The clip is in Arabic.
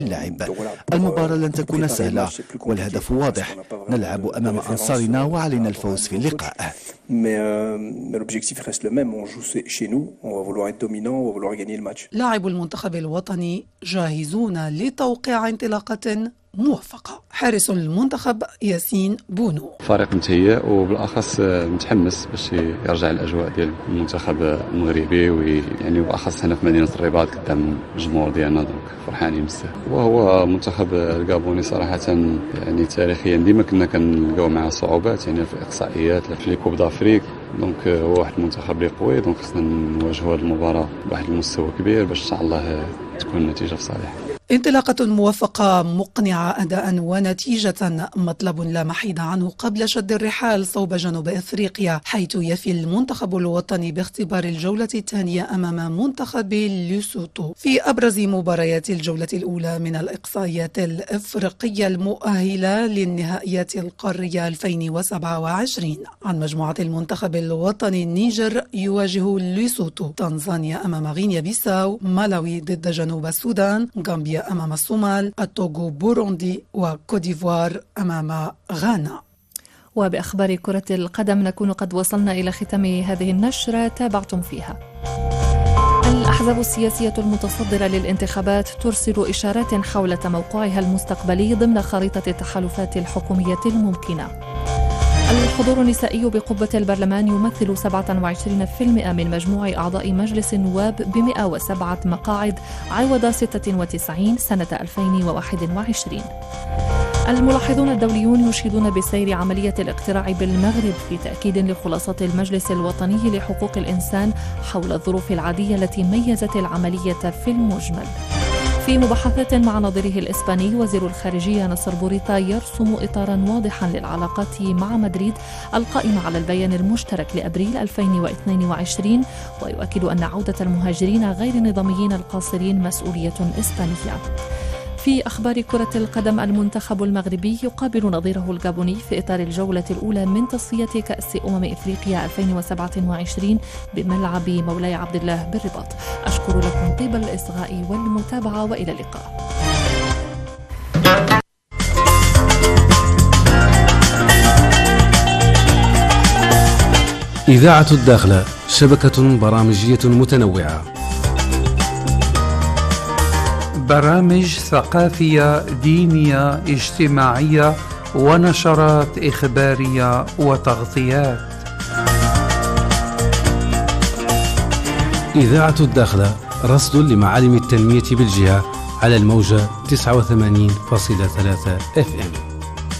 اللعب. المباراة لن تكون سهلة والهدف واضح، نلعب أمام أنصارنا وعلينا الفوز في اللقاء. لاعبو المنتخب الوطني جاهزون لتوقيع انطلاقة موفقة. حارس المنتخب ياسين بونو: فريق متهيأ وبالأخص متحمس باش يرجع الأجواء ديال المنتخب المغربي، ويعني وبالأخص هنا في مدينة الرباط قدام الجمهور ديالنا، دونك فرحانين بزاف. وهو منتخب الغابوني صراحة يعني تاريخيا ديما كنا كنلقاو معاه صعوبات، يعني في الإقصائيات في لي كوب دافريك، دونك هو واحد المنتخب اللي قوي، دونك خصنا نواجهوا هذه المباراة بواحد المستوى كبير باش إن شاء الله تكون النتيجة في صالح. انطلاقة موفقة مقنعة أداء ونتيجة مطلب لا محيد عنه قبل شد الرحال صوب جنوب إفريقيا، حيث يفي المنتخب الوطني باختبار الجولة الثانية أمام منتخب لوسوتو في أبرز مباريات الجولة الأولى من الإقصائيات الإفريقية المؤهلة للنهائيات القارية 2027. عن مجموعة المنتخب الوطني، النيجر يواجه لوسوتو، تنزانيا أمام غينيا بيساو، مالاوي ضد جنوب السودان، غامبيا أمام الصومال، التوغو بوروندي، وكوديفوار أمام غانا. وبأخبار كرة القدم نكون قد وصلنا إلى ختام هذه النشرة تابعتم فيها. الأحزاب السياسية المتصدرة للانتخابات ترسل إشارات حول تموقعها المستقبلي ضمن خريطة التحالفات الحكومية الممكنة. الحضور النسائي بقبة البرلمان يمثل 27% من مجموع أعضاء مجلس النواب ب107 مقاعد عوض 96 سنة 2021. الملاحظون الدوليون يشيدون بسير عملية الاقتراع بالمغرب في تأكيد لخلاصات المجلس الوطني لحقوق الإنسان حول الظروف العادية التي ميزت العملية في المجمل. في مباحثات مع نظيره الإسباني، وزير الخارجية نصر بوريتا يرسم إطارا واضحا للعلاقات مع مدريد القائمة على البيان المشترك لأبريل 2022، ويؤكد أن عودة المهاجرين غير النظاميين القاصرين مسؤولية إسبانية. في أخبار كرة القدم، المنتخب المغربي يقابل نظيره الغابوني في إطار الجولة الأولى من تصفية كأس إفريقيا 2027 بملعب مولاي عبد الله بالرباط. أشكر لكم طيب الإصغاء والمتابعة، وإلى اللقاء. إذاعة الداخلة، شبكة برامجية متنوعة، برامج ثقافية، دينية، اجتماعية، ونشرات إخبارية وتغطيات. إذاعة الداخلة، رصد لمعالم التنمية بالجهة على الموجة 89.3 FM.